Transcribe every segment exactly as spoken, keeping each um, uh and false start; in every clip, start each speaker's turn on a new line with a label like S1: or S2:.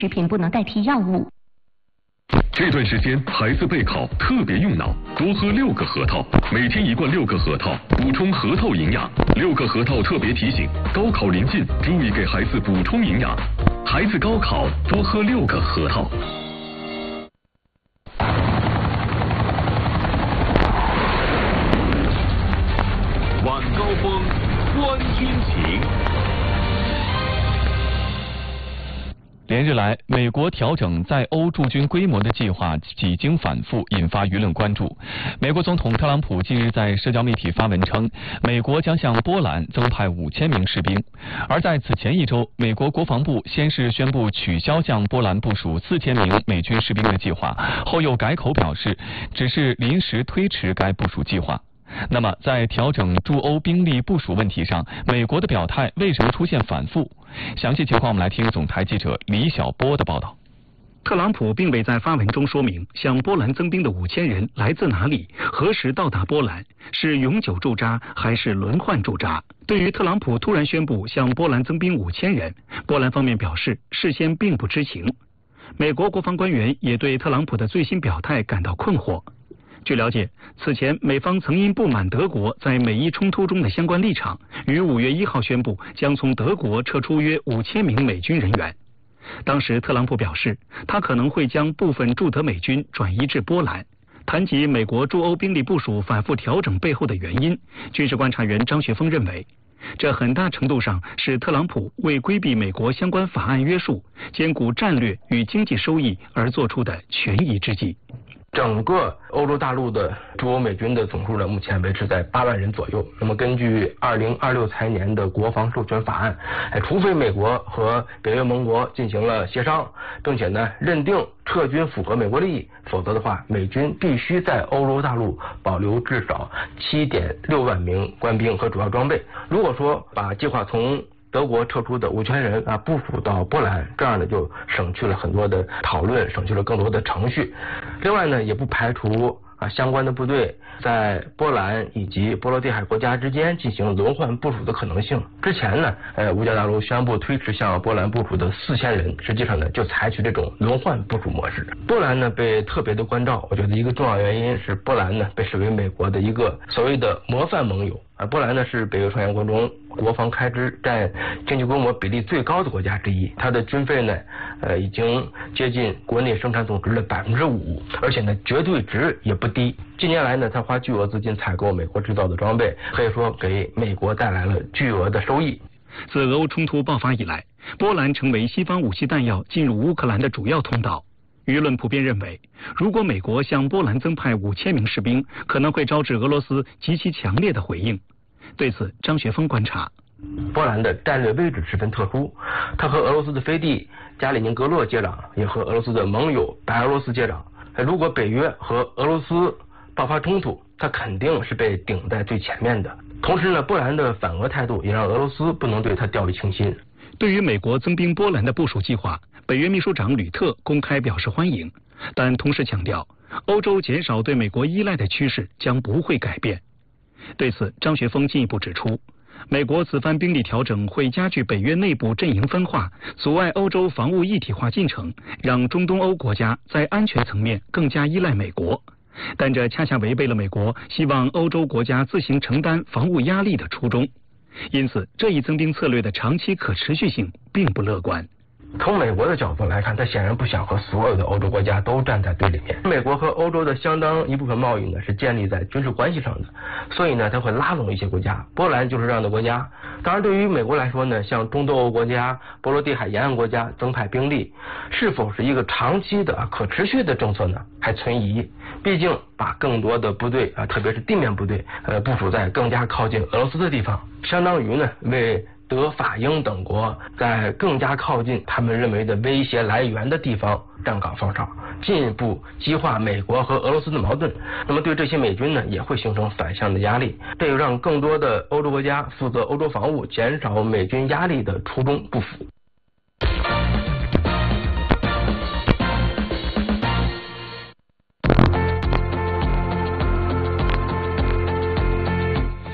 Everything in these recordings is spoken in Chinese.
S1: 食品不能代替药物。
S2: 这段时间孩子备考特别用脑，多喝六个核桃，每天一罐六个核桃，补充核桃营养。六个核桃特别提醒：高考临近，注意给孩子补充营养。孩子高考多喝六个核桃。
S3: 晚高峰，观军情。
S4: 连日来，美国调整在欧驻军规模的计划几经反复，引发舆论关注。美国总统特朗普近日在社交媒体发文称，美国将向波兰增派五千名士兵。而在此前一周，美国国防部先是宣布取消向波兰部署四千名美军士兵的计划，后又改口表示，只是临时推迟该部署计划。那么，在调整驻欧兵力部署问题上，美国的表态为什么出现反复？详细情况我们来听总台记者李晓波的报道。
S5: 特朗普并未在发文中说明向波兰增兵的五千人来自哪里，何时到达波兰，是永久驻扎还是轮换驻扎。对于特朗普突然宣布向波兰增兵五千人，波兰方面表示事先并不知情。美国国防官员也对特朗普的最新表态感到困惑。据了解，此前美方曾因不满德国在美伊冲突中的相关立场，于五月一号宣布将从德国撤出约五千名美军人员。当时特朗普表示，他可能会将部分驻德美军转移至波兰。谈及美国驻欧兵力部署反复调整背后的原因，军事观察员张学峰认为，这很大程度上是特朗普为规避美国相关法案约束，兼顾战略与经济收益而做出的权宜之计。
S6: 整个欧洲大陆的驻欧美军的总数呢，目前维持在八万人左右。那么根据二零二六财年的国防授权法案，哎，除非美国和北约盟国进行了协商，并且呢认定撤军符合美国利益，否则的话，美军必须在欧洲大陆保留至少七点六万名官兵和主要装备。如果说把计划从德国撤出的五千人啊部署到波兰，这样呢就省去了很多的讨论，省去了更多的程序。另外呢，也不排除啊相关的部队在波兰以及波罗的海国家之间进行轮换部署的可能性。之前呢，呃，五角大楼宣布推迟向波兰部署的四千人，实际上呢就采取这种轮换部署模式。波兰呢被特别的关照，我觉得一个重要原因是波兰呢被视为美国的一个所谓的模范盟友。啊，波兰呢是北约成员国中国防开支占经济规模比例最高的国家之一，它的军费呢，呃，已经接近国内生产总值的百分之五，而且呢，绝对值也不低。近年来呢，它花巨额资金采购美国制造的装备，可以说给美国带来了巨额的收益。
S5: 自俄乌冲突爆发以来，波兰成为西方武器弹药进入乌克兰的主要通道。舆论普遍认为，如果美国向波兰增派五千名士兵，可能会招致俄罗斯极其强烈的回应。对此，张学峰观察，
S6: 波兰的战略位置十分特殊，它和俄罗斯的飞地加里宁格勒接壤，也和俄罗斯的盟友白俄罗斯接壤。如果北约和俄罗斯爆发冲突，它肯定是被顶在最前面的。同时呢，波兰的反俄态度也让俄罗斯不能对它掉以轻心。
S5: 对于美国增兵波兰的部署计划，北约秘书长吕特公开表示欢迎，但同时强调，欧洲减少对美国依赖的趋势将不会改变。对此，张学峰进一步指出，美国此番兵力调整会加剧北约内部阵营分化，阻碍欧洲防务一体化进程，让中东欧国家在安全层面更加依赖美国。但这恰恰违背了美国希望欧洲国家自行承担防务压力的初衷。因此，这一增兵策略的长期可持续性并不乐观。
S6: 从美国的角度来看，他显然不想和所有的欧洲国家都站在对立面。美国和欧洲的相当一部分贸易呢是建立在军事关系上的，所以呢他会拉拢一些国家，波兰就是这样的国家。当然，对于美国来说呢，像中东欧国家、波罗的海沿岸国家增派兵力，是否是一个长期的可持续的政策呢？还存疑。毕竟把更多的部队啊，特别是地面部队，呃，部署在更加靠近俄罗斯的地方，相当于呢为德法英等国在更加靠近他们认为的威胁来源的地方站岗放哨，进一步激化美国和俄罗斯的矛盾。那么对这些美军呢，也会形成反向的压力，这又让更多的欧洲国家负责欧洲防务，减少美军压力的初衷不符。
S4: 西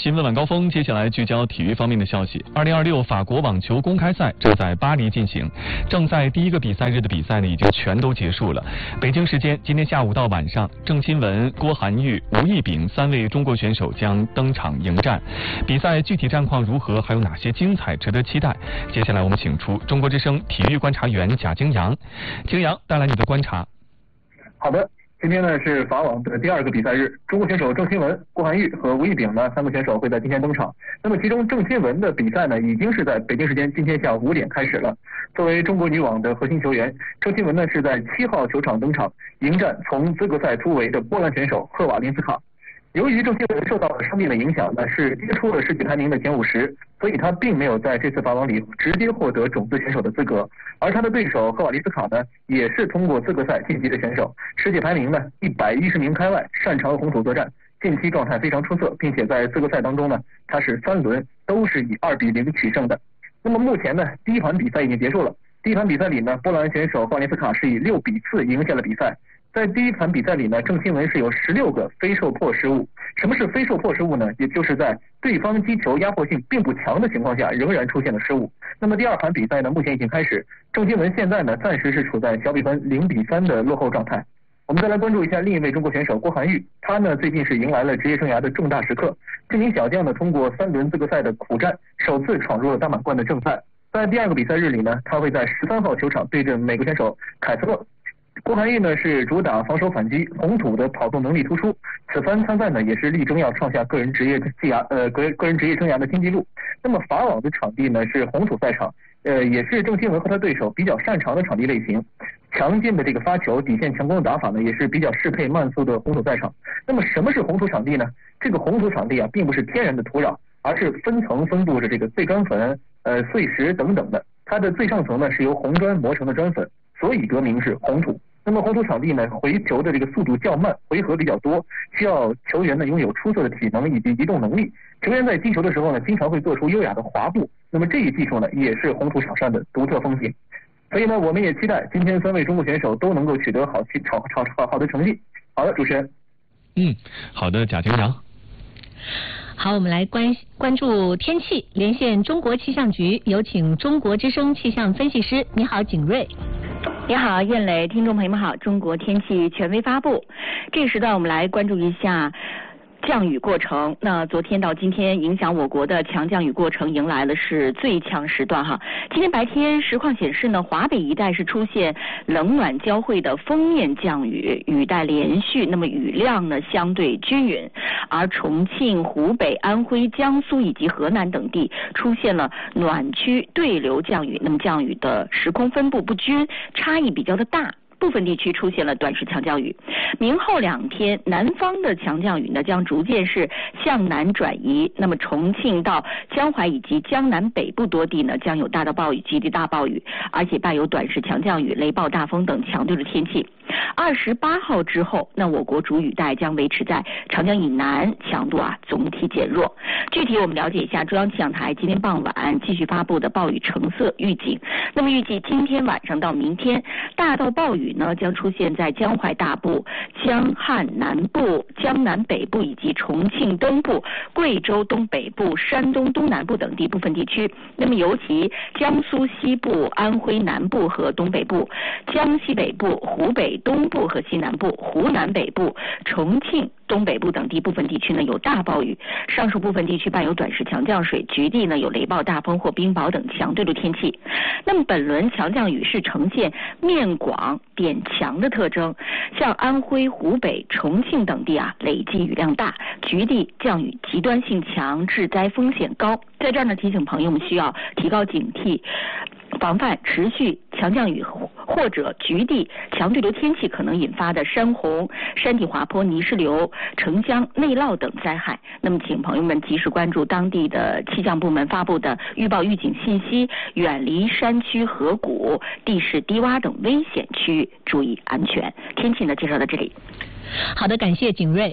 S4: 新闻晚高峰，接下来聚焦体育方面的消息。二零二六法国网球公开赛正在巴黎进行，正赛第一个比赛日的比赛呢已经全都结束了。北京时间今天下午到晚上，郑钦文、郭涵玉、吴亦丙三位中国选手将登场迎战。比赛具体战况如何，还有哪些精彩值得期待？接下来我们请出中国之声体育观察员贾京阳，京阳带来你的观察。
S1: 好的。今天呢是法网的第二个比赛日，中国选手郑钦文、郭涵玉和吴亦丙呢三个选手会在今天登场。那么其中郑钦文的比赛呢已经是在北京时间今天下午五点开始了。作为中国女网的核心球员，郑钦文呢是在七号球场登场，迎战从资格赛突围的波兰选手赫瓦林斯卡。由于郑钦文受到了伤病的影响呢，是跌出了世界排名的前五十，所以他并没有在这次法网里直接获得种子选手的资格。而他的对手赫瓦利斯卡呢，也是通过资格赛晋级的选手，世界排名呢一百一十名开外，擅长红土作战，近期状态非常出色，并且在资格赛当中呢，他是三轮都是以二比零取胜的。那么目前呢，第一盘比赛已经结束了。第一盘比赛里呢，波兰选手赫瓦利斯卡是以六比四赢下了比赛。在第一盘比赛里呢，郑钦文是有十六个非受迫失误。什么是非受迫失误呢？也就是在对方击球压迫性并不强的情况下，仍然出现了失误。那么第二盘比赛呢，目前已经开始，郑钦文现在呢暂时是处在小比分零比三的落后状态。我们再来关注一下另一位中国选手郭涵玉，他呢最近是迎来了职业生涯的重大时刻。这名小将呢通过三轮资格赛的苦战，首次闯入了大满贯的正赛。在第二个比赛日里呢，他会在十三号球场对阵美国选手凯斯勒。郭涵玉呢是主打防守反击，红土的跑动能力突出。此番参赛呢也是力争要创下个人职业职涯呃个个人职业生涯的新纪录。那么法网的场地呢是红土赛场，呃也是郑钦文和他对手比较擅长的场地类型。强劲的这个发球、底线强攻的打法呢，也是比较适配慢速的红土赛场。那么什么是红土场地呢？这个红土场地啊，并不是天然的土壤，而是分层分布着这个碎砖粉、呃碎石等等的。它的最上层呢是由红砖磨成的砖粉，所以得名是红土。那么红土场地呢，回球的这个速度较慢，回合比较多，需要球员呢拥有出色的体能以及移动能力。球员在击球的时候呢，经常会做出优雅的滑步。那么这一技术呢，也是红土场上的独特风景。所以呢，我们也期待今天三位中国选手都能够取得好期好好好好的成绩。好的，主持人。
S4: 嗯，好的，贾京阳。
S7: 好，我们来关关注天气，连线中国气象局，有请中国之声气象分析师。你好，景睿。
S8: 你好，燕磊，听众朋友们好，中国天气权威发布。这个时段我们来关注一下降雨过程。那昨天到今天影响我国的强降雨过程迎来了是最强时段哈。今天白天实况显示呢，华北一带是出现冷暖交汇的锋面降雨，雨带连续，那么雨量呢相对均匀。而重庆、湖北、安徽、江苏以及河南等地出现了暖区对流降雨，那么降雨的时空分布不均，差异比较的大。部分地区出现了短时强降雨。明后两天，南方的强降雨呢将逐渐是向南转移。那么重庆到江淮以及江南北部多地呢将有大到暴雨、极地大暴雨，而且伴有短时强降雨、雷暴大风等强对的天气。二十八号之后，那我国主雨带将维持在长江以南，强度啊总体减弱。具体我们了解一下中央气象台今天傍晚继续发布的暴雨橙色预警。那么预计今天晚上到明天，大到暴雨呢将出现在江淮大部、江汉南部、江南北部以及重庆东部、贵州东北部、山东东南部等地部分地区。那么尤其江苏西部、安徽南部和东北部、江西北部、湖北东部和西南部、湖南北部、重庆东北部等地部分地区呢有大暴雨，上述部分地区伴有短时强降水，局地呢有雷暴大风或冰雹等强对流天气。那么本轮强降雨是呈现面广点强的特征，像安徽、湖北、重庆等地啊累计雨量大，局地降雨极端性强，致灾风险高。在这儿呢提醒朋友们需要提高警惕，防范持续强降雨或者局地强对流天气可能引发的山洪、山体滑坡、泥石流、城乡内涝等灾害。那么请朋友们及时关注当地的气象部门发布的预报预警信息，远离山区河谷、地势低洼等危险区域，注意安全。天气呢介绍到这里。
S7: 好的，感谢景睿。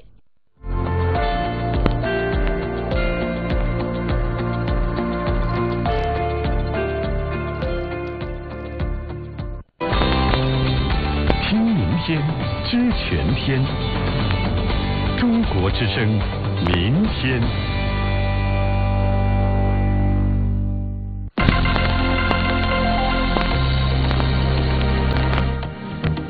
S2: 天知全天，中国之声明天。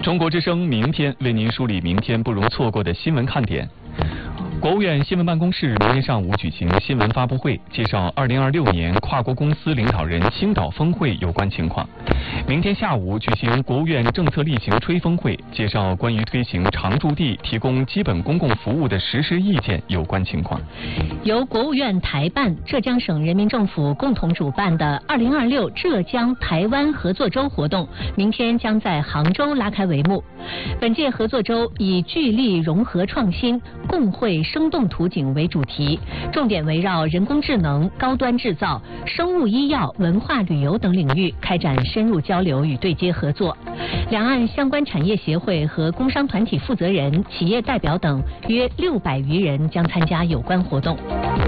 S4: 中国之声明天为您梳理明天不容错过的新闻看点。国务院新闻办公室明天上午举行新闻发布会，介绍二零二六年跨国公司领导人青岛峰会有关情况。明天下午举行国务院政策例行吹风会，介绍关于推行常住地提供基本公共服务的实施意见有关情况。
S7: 由国务院台办、浙江省人民政府共同主办的二零二六浙江台湾合作周活动，明天将在杭州拉开帷幕。本届合作周以聚力融合创新，共绘生动图景为主题，重点围绕人工智能、高端制造、生物医药、文化旅游等领域开展深入交流与对接合作。两岸相关产业协会和工商团体负责人、企业代表等约六百余人将参加有关活动。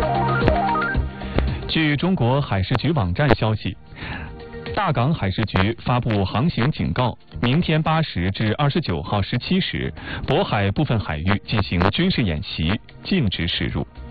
S4: 据中国海事局网站消息，大港海事局发布航行警告，明天八时至二十九号十七时，渤海部分海域进行军事演习，禁止驶入。